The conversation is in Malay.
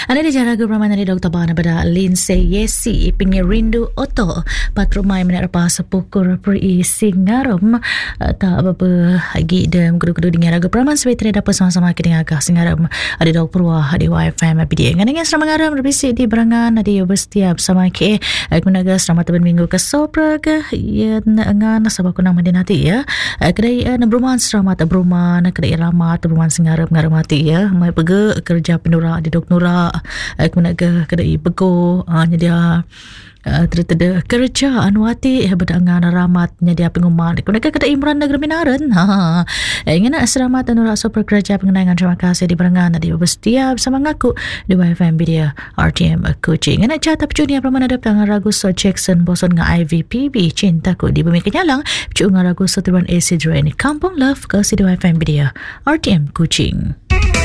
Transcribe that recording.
Ana di jaraga Brahman dari Dr. Bana pada Lindsay Yesi pingi rindu oto patrumai menerpa sepukur pri singaram tak apa lagi dem kudu-kudu dengan raga Brahman sebetulnya dapat sama-sama kita agak singaram ada dok purwa di YFM BDA ngananya selama ngaram berbisik di berangan ada yo berstiap sama ke kunaga selamat teban minggu ke sopra ke ya ngan sabak kunang madinati ya kedai na Brahman selamat Brahman kedai ramat Brahman singaram ngaramati ya mai pege kerja pendura di dok Nura kemudian kedai bego nyedia terada kerja anwati berdangan ramat nyedia pengumuman kemudian kedai Imran Negeri Minaran ingin selamat Nura super kerja pengenangan terima kasih di berangan di bersetia bersama ngaku di YFM Media RTM Kuching ingin cata pecunia Pramana datang ragu so Jackson boson nga IVPB cintaku di bumi kenyalang pecu nga ragu so Tuan Asid Rain Kampung Love ke si di YFM Media RTM Kuching.